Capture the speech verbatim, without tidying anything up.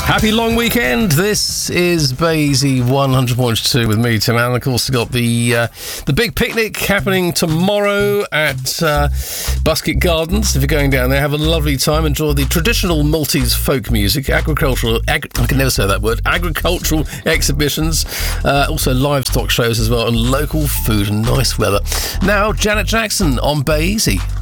Happy long weekend. This is Basie one hundred point two with me, Tim Allen. Of course, we've got the uh, the big picnic happening tomorrow at uh, Buskett Gardens. If you're going down there, have a lovely time. Enjoy the traditional Maltese folk music, agricultural, ag- I can never say that word, agricultural exhibitions, uh, also livestock shows as well, and local food and nice weather. Now, Janet Jackson on Basie.